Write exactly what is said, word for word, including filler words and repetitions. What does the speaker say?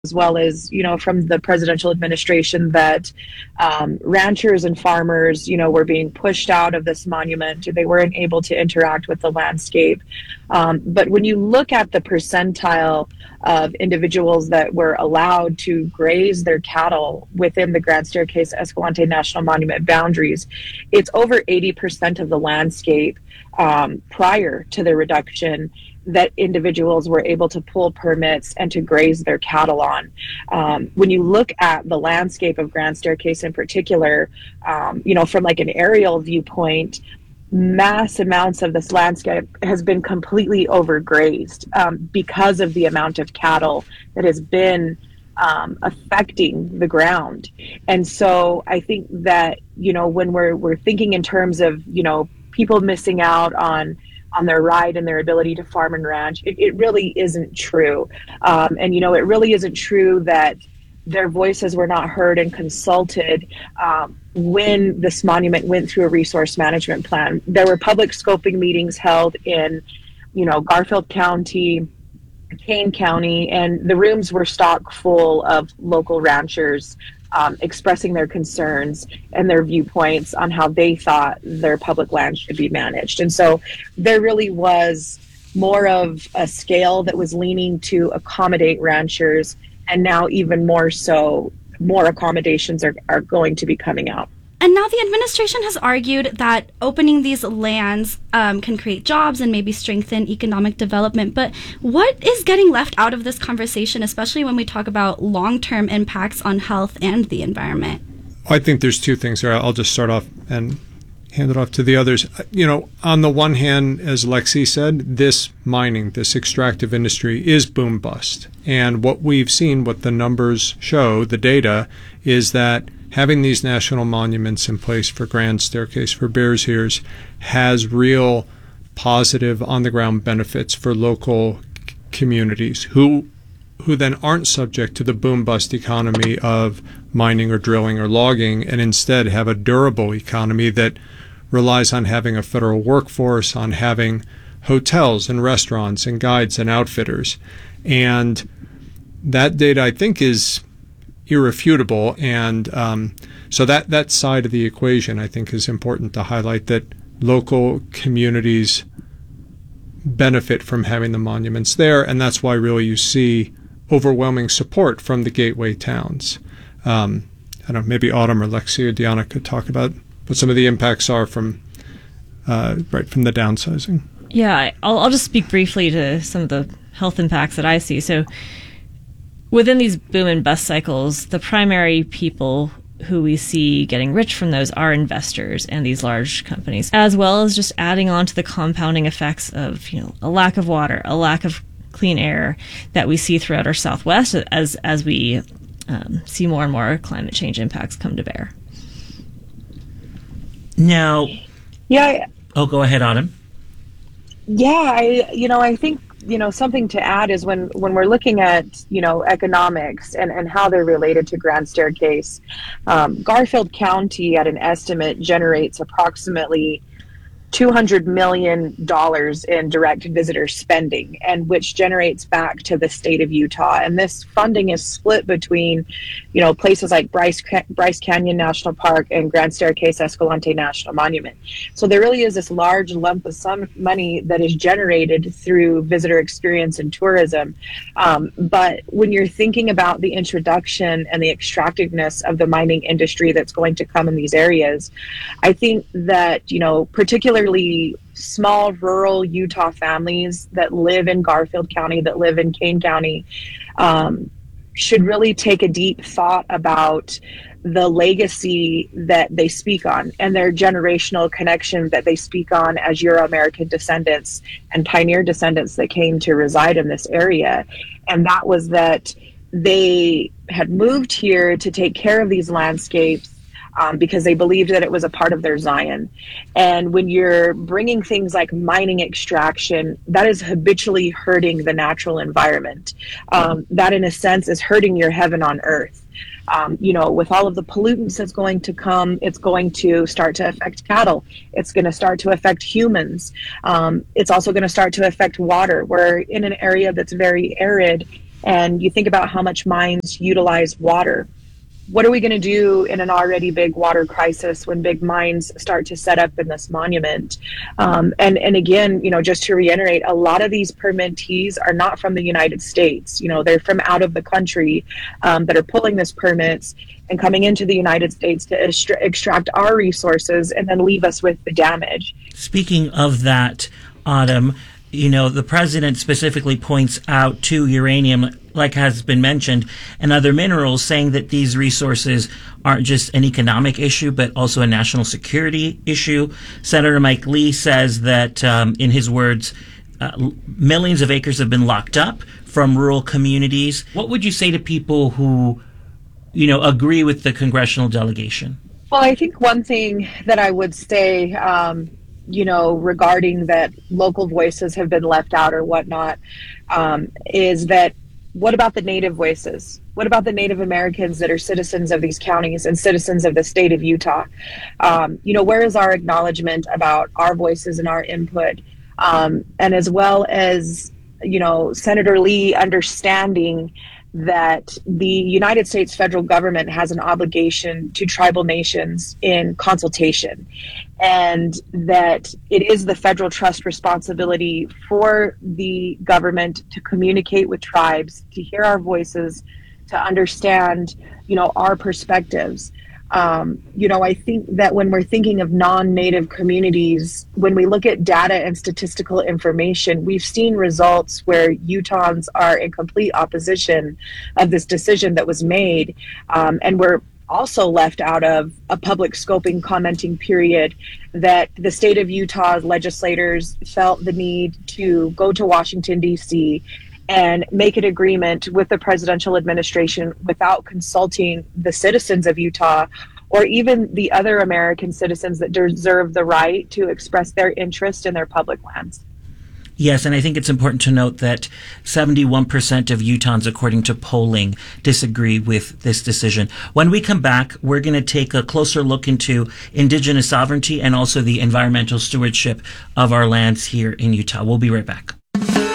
as well as, you know, from the presidential administration that um, ranchers and farmers, you know, were being pushed out of this monument. They weren't able to interact with the landscape. Um, but when you look at the percentile of individuals that were allowed to graze their cattle within the Grand Staircase Escalante National Monument boundaries, it's over eighty percent of the landscape um, prior to the reduction that individuals were able to pull permits and to graze their cattle on. Um, when you look at the landscape of Grand Staircase in particular, um, you know, from like an aerial viewpoint, mass amounts of this landscape has been completely overgrazed um, because of the amount of cattle that has been um, affecting the ground. And so I think that, you know, when we're, we're thinking in terms of, you know, people missing out on on their ride and their ability to farm and ranch, it, it really isn't true. Um, and, you know, it really isn't true that their voices were not heard and consulted um, when this monument went through a resource management plan. There were public scoping meetings held in, you know, Garfield County, Kane County, and the rooms were stock full of local ranchers Um, expressing their concerns and their viewpoints on how they thought their public land should be managed. And so there really was more of a scale that was leaning to accommodate ranchers, and now even more so, more accommodations are, are going to be coming out. And now the administration has argued that opening these lands um, can create jobs and maybe strengthen economic development. But what is getting left out of this conversation, especially when we talk about long-term impacts on health and the environment? I think there's two things there. I'll just start off and hand it off to the others. You know, on the one hand, as Lexi said, this mining, this extractive industry is boom bust. And what we've seen, what the numbers show, the data, is that having these national monuments in place for Grand Staircase, for Bears Ears, has real positive on-the-ground benefits for local c- communities who who then aren't subject to the boom-bust economy of mining or drilling or logging, and instead have a durable economy that relies on having a federal workforce, on having hotels and restaurants and guides and outfitters. And that data, I think, is irrefutable, and um, so that that side of the equation, I think, is important to highlight, that local communities benefit from having the monuments there, and that's why really you see overwhelming support from the gateway towns. Um, I don't know, maybe Autumn or Lexi or Deanna could talk about what some of the impacts are from uh, right from the downsizing. Yeah, I'll, I'll just speak briefly to some of the health impacts that I see. So within these boom and bust cycles, the primary people who we see getting rich from those are investors and these large companies, as well as just adding on to the compounding effects of, you know, a lack of water, a lack of clean air that we see throughout our Southwest as as we um, see more and more climate change impacts come to bear. Now, yeah. Oh, go ahead, Autumn. Yeah, I, you know, I think, you know, something to add is when, when we're looking at, you know, economics and, and how they're related to Grand Staircase, um, Garfield County at an estimate generates approximately two hundred million dollars in direct visitor spending, and which generates back to the state of Utah. And this funding is split between, you know, places like Bryce, Bryce Canyon National Park and Grand Staircase Escalante National Monument. So there really is this large lump of sum money that is generated through visitor experience and tourism. Um, but when you're thinking about the introduction and the extractiveness of the mining industry that's going to come in these areas, I think that, you know, particularly small rural Utah families that live in Garfield County, that live in Kane County, um, should really take a deep thought about the legacy that they speak on and their generational connection that they speak on as Euro-American descendants and pioneer descendants that came to reside in this area. And that was that they had moved here to take care of these landscapes Um, because they believed that it was a part of their Zion. And when you're bringing things like mining extraction, that is habitually hurting the natural environment. Um, that, in a sense, is hurting your heaven on earth. Um, you know, with all of the pollutants that's going to come, it's going to start to affect cattle. It's going to start to affect humans. Um, it's also going to start to affect water. We're in an area that's very arid, and you think about how much mines utilize water. What are we going to do in an already big water crisis when big mines start to set up in this monument? Um, and, and again, you know, just to reiterate, a lot of these permittees are not from the United States. You know, they're from out of the country um, that are pulling this permits and coming into the United States to extra- extract our resources and then leave us with the damage. Speaking of that, Autumn, you know, the president specifically points out to uranium, like has been mentioned, and other minerals, saying that these resources aren't just an economic issue, but also a national security issue. Senator Mike Lee says that, um, in his words, uh, millions of acres have been locked up from rural communities. What would you say to people who, you know, agree with the congressional delegation? Well, I think one thing that I would say, um, you know, regarding that local voices have been left out or whatnot, um, is that what about the Native voices? What about the Native Americans that are citizens of these counties and citizens of the state of Utah? Um, you know, where is our acknowledgement about our voices and our input? Um, and as well as, you know, Senator Lee understanding that the United States federal government has an obligation to tribal nations in consultation, and that it is the federal trust responsibility for the government to communicate with tribes, to hear our voices, to understand, you know, our perspectives. Um, you know, I think that when we're thinking of non-Native communities, when we look at data and statistical information, we've seen results where Utahns are in complete opposition of this decision that was made. Um, and we're also left out of a public scoping commenting period that the state of Utah legislators felt the need to go to Washington, D C and make an agreement with the presidential administration without consulting the citizens of Utah or even the other American citizens that deserve the right to express their interest in their public lands. Yes, and I think it's important to note that seventy-one percent of Utahns, according to polling, disagree with this decision. When we come back, we're going to take a closer look into Indigenous sovereignty and also the environmental stewardship of our lands here in Utah. We'll be right back.